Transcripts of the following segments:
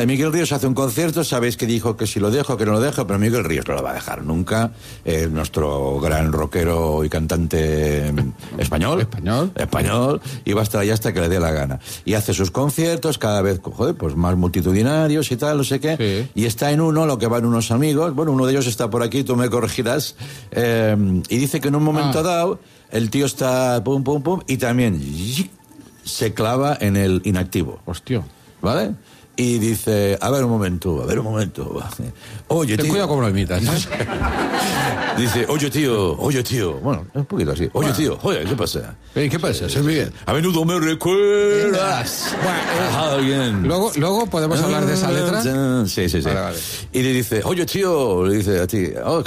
Miguel Ríos hace un concierto, sabéis que dijo que si lo dejo, que no lo dejo, pero Miguel Ríos no lo va a dejar nunca. Nuestro gran rockero y cantante español, y va a estar ahí hasta que le dé la gana. Y hace sus conciertos cada vez, joder, pues más multitudinarios y tal, no sé qué. Sí. Y está en uno, lo que van unos amigos, bueno, uno de ellos está por aquí, tú me corregirás, y dice que en un momento dado, el tío está pum, pum, pum, y también se clava en el inactivo. Hostia. ¿Vale? Y dice, a ver un momento. Oye, ten tío. cuidado cómo lo imitas. Dice, oye, tío. Bueno, un poquito así. Oye, tío, oye, ¿qué pasa? ¿Qué pasa? Soy Miguel. A menudo me recuerdas a alguien. Luego podemos hablar de esa letra. Sí. Vale. Y le dice, oye, tío, le dice a ti,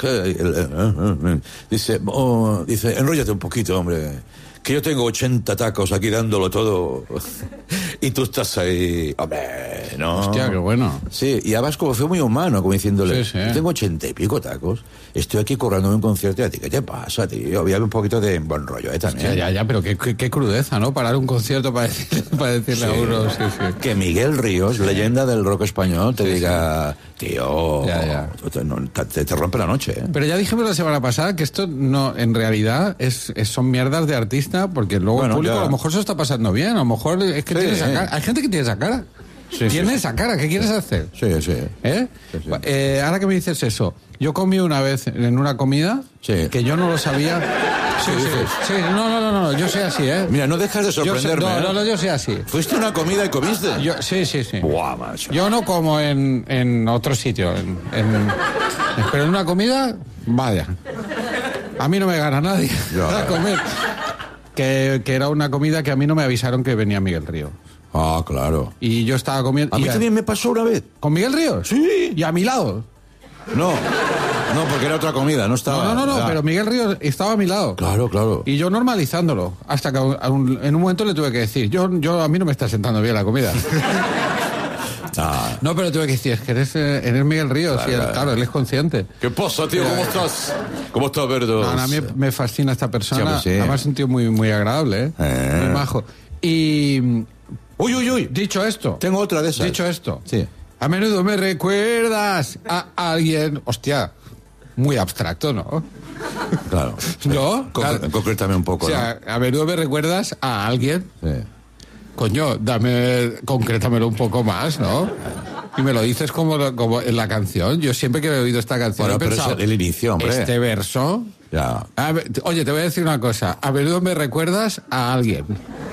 dice, enróllate un poquito, hombre. Que yo tengo 80 tacos aquí dándolo todo y tú estás ahí, hombre, ¿no? Hostia, qué bueno. Sí, y además como fue muy humano, como diciéndole, sí. Yo tengo 80 y pico tacos, estoy aquí currándome un concierto y a ti, ¿qué te pasa, tío? Había un poquito de buen rollo, también. Hostia, ya, pero qué crudeza, ¿no? Parar un concierto para decirle a uno, sí. Que Miguel Ríos, leyenda del rock español, te diga, tío, te rompe la noche, ¿eh? Pero ya dijimos la semana pasada que esto no, en realidad, son mierdas de artista, porque luego el público a lo mejor se está pasando bien, a lo mejor es que tiene esa cara. Hay gente que tiene esa cara. Tiene esa cara, ¿qué quieres hacer? Sí. Sí. Ahora que me dices eso, yo comí una vez en una comida que yo no lo sabía. Sí. No, yo soy así, ¿eh? Mira, no dejas de sorprenderme. Yo soy así. ¿Fuiste a una comida y comiste? Sí. Buah, macho. Yo no como en otro sitio, pero en una comida, vaya. A mí no me gana nadie a comer. Que era una comida que a mí no me avisaron que venía Miguel Ríos. Ah, claro. Y yo estaba comiendo... A mí también me pasó una vez. ¿Con Miguel Ríos? Sí. ¿Y a mi lado? No, porque era otra comida, no estaba... No, pero Miguel Ríos estaba a mi lado. Claro. Y yo normalizándolo, hasta que en un momento le tuve que decir, yo a mí no me está sentando bien la comida. No, pero tuve que decir, es que eres Miguel Ríos, claro, él es consciente. ¿Qué pasa, tío? ¿Cómo estás? ¿Cómo estás, Verdos? A mí me fascina esta persona, sí. Además es un tío muy, muy agradable, muy majo. Y... Uy. Dicho esto... Tengo otra de esas. Dicho esto... Sí. A menudo me recuerdas a alguien... Hostia, muy abstracto, ¿no? Claro. ¿No? Concrétame un poco, o sea, ¿no? A menudo me recuerdas a alguien... Sí. Coño, concrétamelo un poco más, ¿no? Y me lo dices como en la canción. Yo siempre que he oído esta canción he pensado... Pero es el inicio, hombre. Este verso... Ya. Oye, te voy a decir una cosa. A menudo me recuerdas a alguien.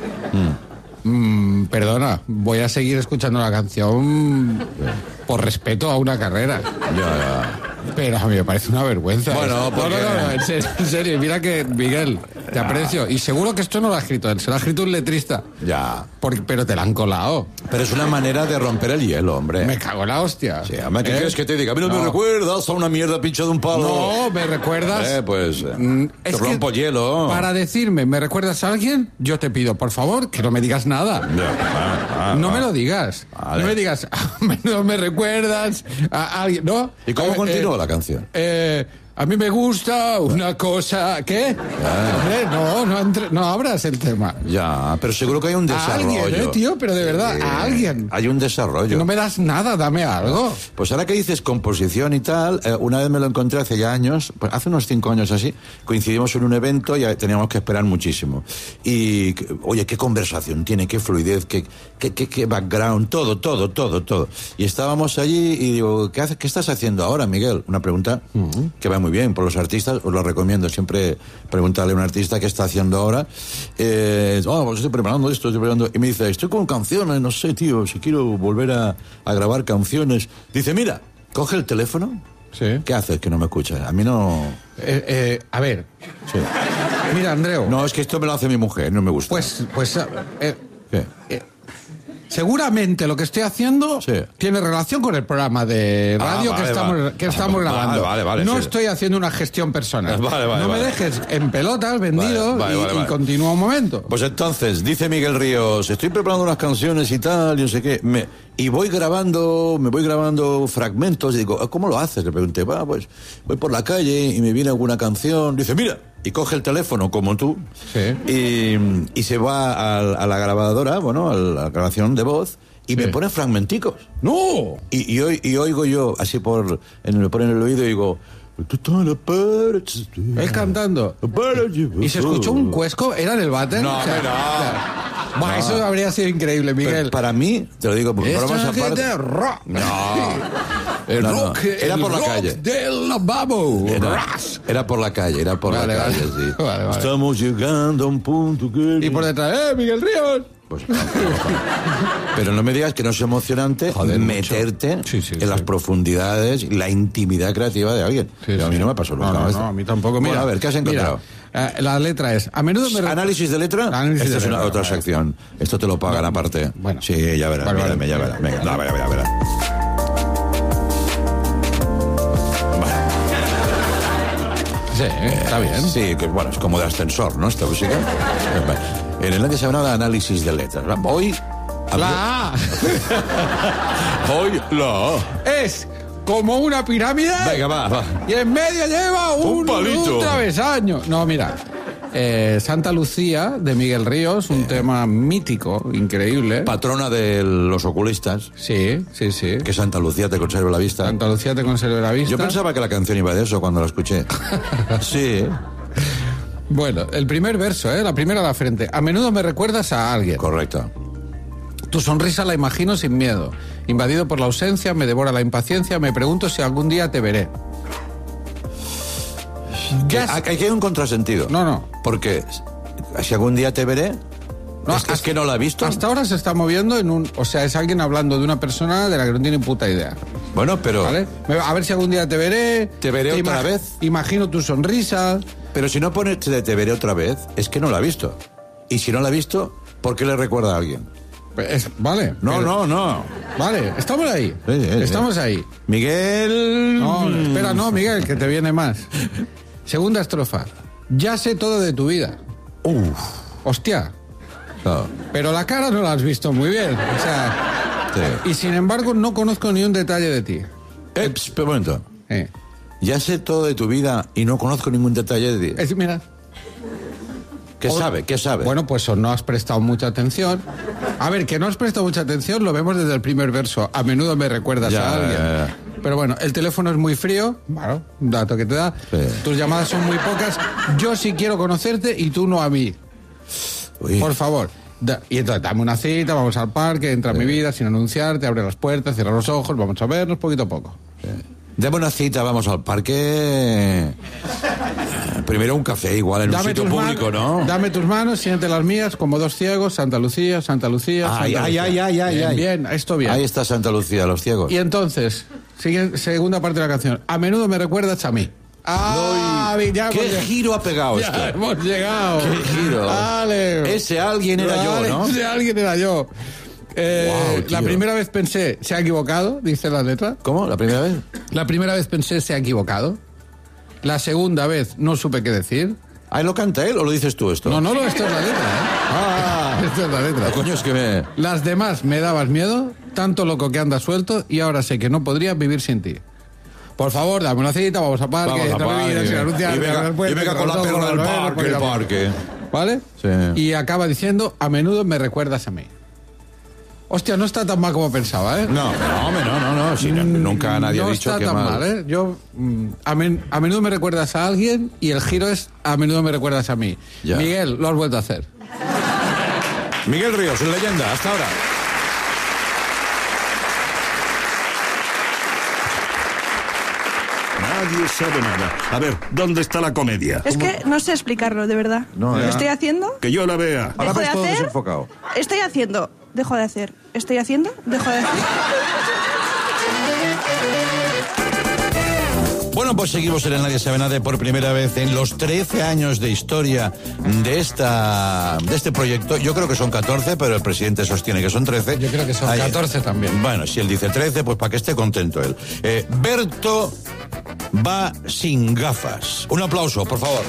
Perdona, voy a seguir escuchando la canción por respeto a una carrera. Ya. Pero a mí me parece una vergüenza. Bueno, porque... No, en serio, mira que, Miguel, te aprecio. Y seguro que esto no lo ha escrito él, se lo ha escrito un letrista. Ya. Pero te la han colado. Pero es una manera de romper el hielo, hombre. Me cago en la hostia. Sí, ¿qué quieres que te diga? A mí no me recuerdas a una mierda pincha de un palo. No, me recuerdas... te rompo hielo. Para decirme, ¿me recuerdas a alguien? Yo te pido, por favor, que no me digas nada. No me lo digas. Vale. No me digas, no me recuerdas a alguien, ¿no? ¿Y cómo continúa la canción? A mí me gusta una cosa... ¿Qué? Hombre, no abras el tema. Ya, pero seguro que hay un desarrollo. A alguien, tío, pero de verdad, a alguien. Hay un desarrollo. Que no me das nada, dame algo. Pues ahora que dices composición y tal, una vez me lo encontré hace ya años, pues hace unos 5 años así, coincidimos en un evento y teníamos que esperar muchísimo. Y, oye, qué conversación tiene, qué fluidez, qué background, todo. Y estábamos allí y digo, ¿qué estás haciendo ahora, Miguel? Una pregunta que va muy bien por los artistas, os lo recomiendo siempre preguntarle a un artista qué está haciendo ahora. Pues estoy preparando esto, y me dice, estoy con canciones, no sé, tío, si quiero volver a grabar canciones. Dice, mira, coge el teléfono. Sí. ¿Qué haces que no me escuchas? A mí no... A ver. Sí. Mira, Andreu. No, es que esto me lo hace mi mujer, no me gusta. ¿Qué? Seguramente lo que estoy haciendo tiene relación con el programa de radio que estamos grabando. Vale, no estoy haciendo una gestión personal. No me dejes en pelotas, vendido, y continúa un momento. Pues entonces, dice Miguel Ríos, estoy preparando unas canciones y tal, y no sé qué, y me voy grabando fragmentos, y digo, ¿cómo lo haces? Le pregunté, pues voy por la calle y me viene alguna canción, dice, mira, y coge el teléfono como tú, y se va a la grabadora, a la grabación de voz, y me pone fragmenticos. ¡No! Y oigo yo, así me pone en el oído y digo... Él cantando. ¿Y se escuchó un cuesco? ¿Era en el váter? No, Bueno, eso habría sido increíble, Miguel. Pero para mí, te lo digo, porque bromas aparte... rock. No. El No, rock. era por la rock calle. Del lavabo. Era por la calle, Vale, sí. Vale. Estamos llegando a un punto que... Y por detrás, Miguel Ríos. Pues, pero no me digas que no es emocionante meterte en las profundidades y la intimidad creativa de alguien. A mí no me pasó nunca. No, a mí tampoco. Mira, a ver, ¿qué has encontrado? Mira, la letra es... A menudo me... ¿Análisis de letra? Análisis Esta de es letra, otra vale. sección. Esto te lo pagan aparte. Bueno. Sí, ya verás. Vale, Ya verás. Venga, no, verás. Sí, está bien. Sí, que bueno, es como de ascensor, ¿no? Esta música. En el Nadie Sabe Nada, análisis de letras. Hoy... La A Hoy la A. es como una pirámide. Venga, va. Y en medio lleva Un palito. un travesaño. No, mira. Santa Lucía, de Miguel Ríos, un tema mítico, increíble. Patrona de los oculistas. Sí. Que Santa Lucía te conserve la vista. Santa Lucía te conserve la vista. Yo pensaba que la canción iba de eso cuando la escuché. Sí. Bueno, el primer verso, la primera a la frente. A menudo me recuerdas a alguien. Correcto. Tu sonrisa la imagino sin miedo. Invadido por la ausencia, me devora la impaciencia, me pregunto si algún día te veré. Aquí hay un contrasentido. No. Porque si algún día te veré... No, es que no la he visto. Hasta ahora se está moviendo en un... O sea, es alguien hablando de una persona de la que no tiene puta idea. Bueno, pero... ¿Vale? A ver si algún día te veré. ¿Te veré otra vez? Imagino tu sonrisa. Pero si no pone te veré otra vez, es que no la ha visto. Y si no la ha visto, ¿por qué le recuerda a alguien? Vale. No. Vale, estamos ahí. Sí. Estamos ahí. Miguel... No, espera, no, Miguel, que te viene más. Segunda estrofa. Ya sé todo de tu vida. Hostia. No. Pero la cara no la has visto muy bien. O sea... Sí. Y sin embargo no conozco ni un detalle de ti. Espera un momento. Eh. Ya sé todo de tu vida y no conozco ningún detalle de ti. Mira. ¿Qué sabe? Bueno, pues o no has prestado mucha atención. A ver, que no has prestado mucha atención lo vemos desde el primer verso. A menudo me recuerdas a alguien. Ya. Pero bueno, el teléfono es muy frío. Bueno, un dato que te da. Sí. Tus llamadas son muy pocas. Yo sí quiero conocerte y tú no a mí. Uy. Por favor. Y entonces dame una cita, vamos al parque, entra a mi vida sin anunciarte, abre las puertas, cierra los ojos, vamos a vernos poquito a poco. Dame una cita, vamos al parque. Primero un café, igual, en un sitio público, ¿no? Dame tus manos, siente las mías, como dos ciegos, Santa Lucía, Santa Lucía, Santa Lucía. Ay. Bien, esto bien. Ahí está Santa Lucía, los ciegos. Y entonces, segunda parte de la canción. A menudo me recuerdas a mí. Ya ¿Qué giro ha pegado esto? Ya hemos llegado. ¿Qué giro? Vale. Ese alguien era yo, ¿no? Ese alguien era yo. Wow, la tío. primera vez pensé, se ha equivocado, dice la letra. ¿Cómo? ¿La primera vez? La primera vez pensé, se ha equivocado. La segunda vez no supe qué decir. ¿Ahí lo canta él o lo dices tú esto? No, esto es la letra, Esto es la letra. Coño, es que me... Las demás me dabas miedo, tanto loco que andas suelto, y ahora sé que no podría vivir sin ti. Por favor, dame una cita, vamos a parque, Vamos a entra a mi vida, parque. sin anunciar, Y venga con la perra del parque. ¿Vale? Sí. Y acaba diciendo, a menudo me recuerdas a mí. Hostia, no está tan mal como pensaba, ¿eh? No. Si nunca nadie ha dicho no que está tan mal, ¿eh? Yo, a menudo me recuerdas a alguien y el giro es, a menudo me recuerdas a mí. Ya. Miguel, lo has vuelto a hacer. Miguel Ríos, leyenda, hasta ahora. Nadie sabe nada. A ver, ¿dónde está la comedia? Es que no sé explicarlo, de verdad. No, ¿Lo estoy haciendo? Que yo la vea. Ahora ¿Dejo de ves todo hacer? desenfocado. Estoy haciendo. Dejo de hacer. Estoy haciendo. Dejo de hacer. Bueno, pues seguimos en el Nadie Sabe Nada por primera vez en los 13 años de historia de este proyecto. Yo creo que son 14, pero el presidente sostiene que son 13. Yo creo que son 14 también. Bueno, si él dice 13, pues para que esté contento él. Berto va sin gafas. Un aplauso, por favor.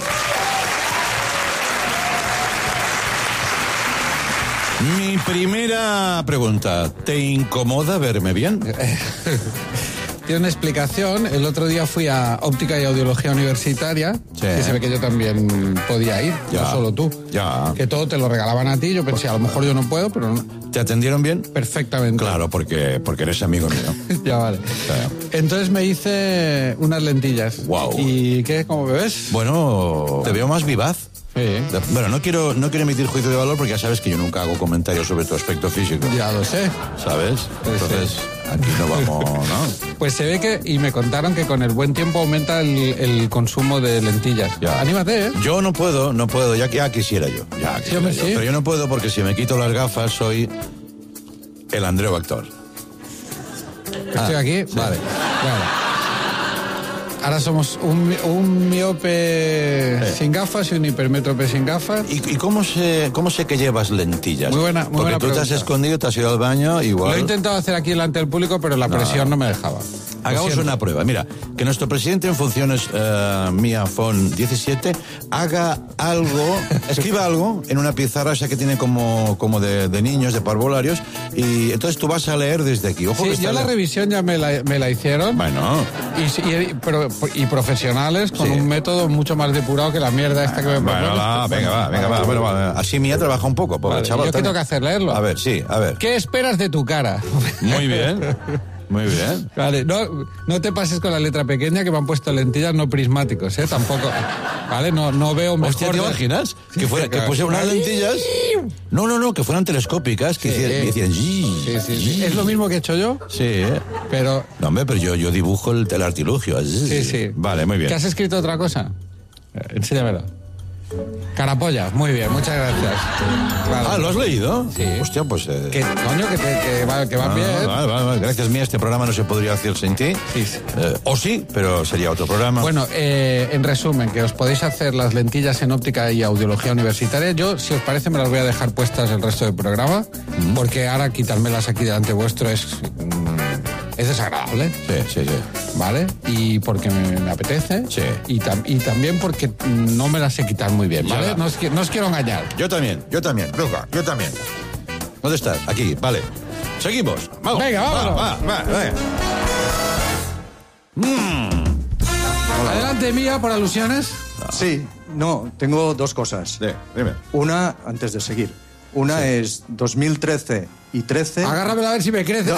Mi primera pregunta, ¿te incomoda verme bien? tiene explicación. El otro día fui a Óptica y Audiología Universitaria, que se ve que yo también podía ir, no solo tú. Ya. Que todo te lo regalaban a ti. Yo pensé, a lo mejor yo no puedo, pero no. ¿Te atendieron bien? Perfectamente. Claro, porque eres amigo mío. Ya vale. Entonces me hice unas lentillas. Wow. ¿Y qué? ¿Cómo me ves? Bueno, te veo más vivaz. Sí. Bueno, no quiero emitir juicio de valor porque ya sabes que yo nunca hago comentarios sobre tu aspecto físico. Ya lo sé. ¿Sabes? Entonces, aquí no vamos, ¿no? Pues se ve que, y me contaron que con el buen tiempo aumenta el consumo de lentillas. Ya. Anímate, ¿eh? Yo no puedo, ya quisiera yo. Ya quisiera hombre, yo. sí. Pero yo no puedo porque si me quito las gafas soy el Andreu actor. Estoy aquí, sí. Vale. Ahora somos un miope sin gafas y un hipermétrope sin gafas. ¿Y cómo sé que llevas lentillas? Muy buena Porque tú pregunta. te has escogido, te has ido al baño, igual. Lo he intentado hacer aquí delante del público, pero la presión no me dejaba. Hagamos una prueba. Mira, que nuestro presidente en funciones, Mia Fon 17, haga algo, escriba algo en una pizarra esa que tiene como de niños, de parvularios, y entonces tú vas a leer desde aquí. Ojo, Sí, que yo la revisión ya me la hicieron. Bueno. Y profesionales con un método mucho más depurado que la mierda esta que me propones. Venga, va. Bueno, va. Así Mía trabaja un poco, pobre chaval. ¿Yo qué tengo que hacer? ¿Leerlo? A ver, sí, a ver. ¿Qué esperas de tu cara? Muy bien. Muy bien. Vale, no te pases con la letra pequeña que me han puesto lentillas no prismáticos, tampoco. Vale, no veo mejor. Hostia, ¿te imaginas? Que pusiera unas lentillas. No, que fueran telescópicas, que hicieran. Sí. ¿Es lo mismo que he hecho yo? Sí, Pero. No, hombre, pero yo dibujo el artilugio. Sí. Vale, muy bien. ¿Que has escrito otra cosa? Enséñamelo. Carapolla, muy bien, muchas gracias. Claro. ¿Lo has leído? Sí. Hostia, pues... Que coño, que va bien. Vale. Gracias, Mía, este programa no se podría hacer sin ti. Sí. O sí, pero sería otro programa. Bueno, en resumen, que os podéis hacer las lentillas en óptica y audiología universitaria. Yo, si os parece, me las voy a dejar puestas el resto del programa, porque ahora quitármelas aquí delante vuestro es desagradable. Sí. ¿Vale? Y porque me apetece. Sí. Y también porque no me las sé quitar muy bien, ¿vale? Ya. No os quiero engañar. Yo también. Luca, yo también. ¿Dónde estás? Aquí, vale. Seguimos. Vamos. Venga, vámonos. Va. Adelante, Mía, por alusiones. Sí, no, tengo dos cosas. Sí, dime. Una, antes de seguir, es 2013 y 13. Agárramela a ver si me crece.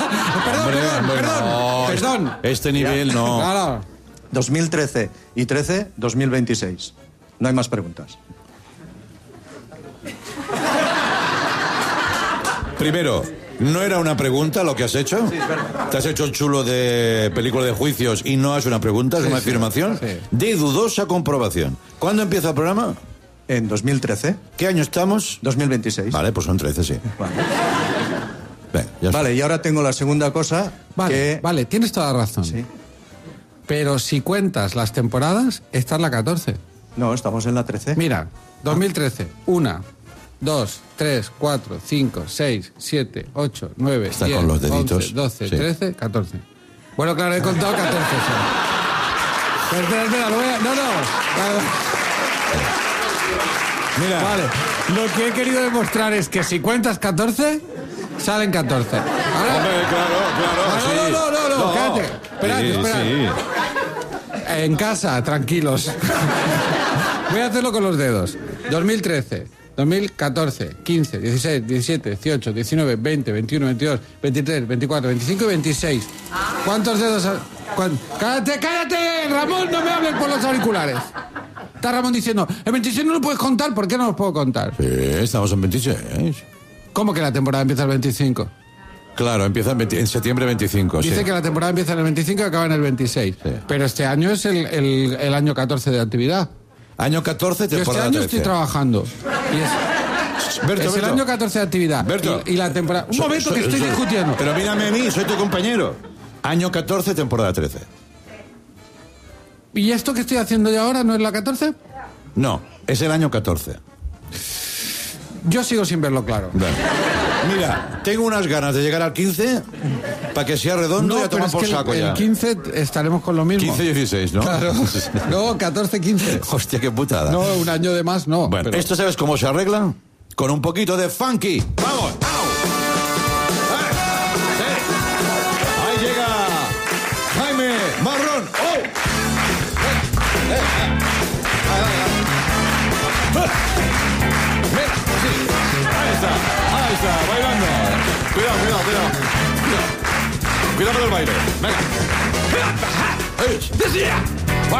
Perdón. Este nivel no. Claro. 2013 y 13, 2026. No hay más preguntas. Primero, ¿no era una pregunta lo que has hecho? Sí, es verdad. ¿Te has hecho el chulo de película de juicios y no es una pregunta, es una afirmación? Sí. De dudosa comprobación. ¿Cuándo empieza el programa? En 2013, ¿Qué año estamos? 2026. Vale, pues son 13, sí. Vale. Venga, ya está. Vale, y ahora tengo la segunda cosa. Vale, tienes toda la razón. Sí. Pero si cuentas las temporadas, esta es la 14. No, estamos en la 13. Mira, 2013, 1, 2, 3, 4, 5, 6, 7, 8, 9, Está 10, con los deditos. 11, 12, Sí. 13, 14. Bueno, claro, he contado 14. Espera, lo voy a... No. Mira, Vale, lo que he querido demostrar es que si cuentas 14, salen 14. ¿Vale? hombre, claro, No, cállate. Espera. Sí. En casa, tranquilos. Voy a hacerlo con los dedos. 2013, 2014, 15, 16, 17, 18, 19, 20, 21, 22, 23, 24, 25 y 26. ¿Cuántos dedos? ¡Cállate! Ramón, no me hables por los auriculares. Está Ramón diciendo, el 26 no lo puedes contar, ¿por qué no lo puedo contar? Sí, estamos en 26. ¿Cómo que la temporada empieza el 25? Claro, empieza en septiembre 25. Dice sí. que la temporada empieza en el 25 y acaba en el 26. Sí. Pero este año es el año 14 de actividad. Año 14, Yo este temporada año 13. estoy trabajando. Y es el año 14 de actividad. Berto. Y la temporada... Un momento que estoy discutiendo. Pero mírame a mí, soy tu compañero. Año 14, temporada 13. ¿Y esto que estoy haciendo yo ahora no es la 14? No, es el año 14. Yo sigo sin verlo claro. Vale. Mira, tengo unas ganas de llegar al 15 para que sea redondo y a pero tomar es por que saco el ya. 15 estaremos con lo mismo. 15-16, ¿no? Claro. No, 14-15. Hostia, qué putada. No, un año de más no. Bueno, pero... ¿esto sabes cómo se arregla? Con un poquito de funky. ¡Vamos! ¡Au! Sí. Ahí llega Mira, sí. Ahí está, bailando. Cuidado. Cuidado con el baile. Venga.